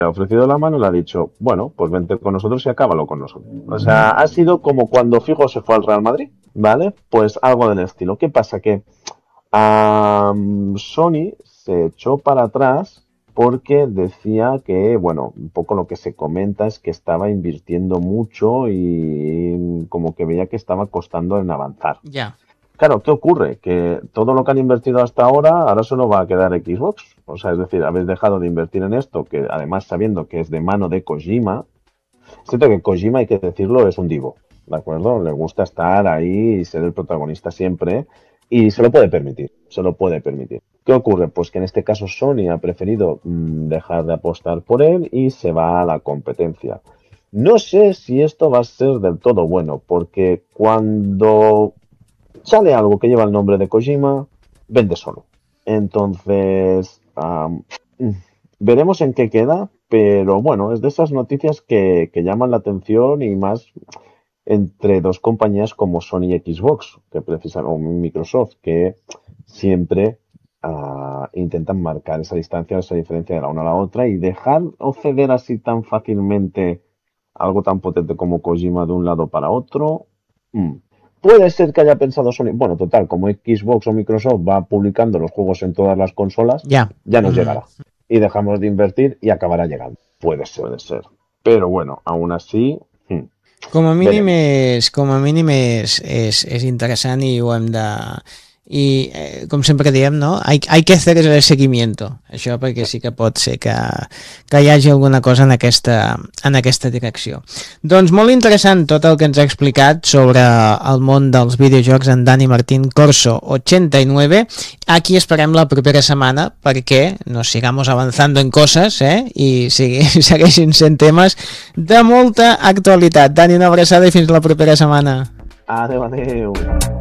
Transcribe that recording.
ha ofrecido la mano y le ha dicho, bueno, pues vente con nosotros y acábalo con nosotros. O sea, ha sido como cuando Figo se fue al Real Madrid, ¿vale? Pues algo del estilo. ¿Qué pasa? Que Sony se echó para atrás porque decía que, bueno, un poco lo que se comenta es que estaba invirtiendo mucho y como que veía que estaba costando en avanzar. Ya. Claro, ¿qué ocurre? Que todo lo que han invertido hasta ahora solo va a quedar Xbox. O sea, es decir, habéis dejado de invertir en esto, que además sabiendo que es de mano de Kojima, siento que Kojima, hay que decirlo, es un divo, ¿de acuerdo? Le gusta estar ahí y ser el protagonista siempre y se lo puede permitir, se lo puede permitir. ¿Qué ocurre? Pues que en este caso Sony ha preferido dejar de apostar por él y se va a la competencia. No sé si esto va a ser del todo bueno, porque cuando sale algo que lleva el nombre de Kojima, vende solo. Entonces, veremos en qué queda, pero bueno, es de esas noticias que llaman la atención y más entre dos compañías como Sony y Xbox, que precisamente, o Microsoft, que siempre intentan marcar esa distancia, esa diferencia de la una a la otra y dejar o ceder así tan fácilmente algo tan potente como Kojima de un lado para otro. Puede ser que haya pensado Sony, bueno, total, como Xbox o Microsoft va publicando los juegos en todas las consolas, Ya. ya nos llegará. Y dejamos de invertir y acabará llegando. Puede ser, puede ser. Pero bueno, aún así, Com a mínim veremos. és interessant i ho hem de... I com sempre diem, no? Hay que hacer el seguimiento, això, perquè sí que pot ser que hi hagi alguna cosa en aquesta direcció. Doncs molt interessant tot el que ens ha explicat sobre el món dels videojocs en Dani Martín Corso 89. Aquí esperem la propera setmana perquè nos sigamos avanzando en coses i segueixin sent temes de molta actualitat. Dani, una abraçada i fins la propera setmana. Adeu, adeu.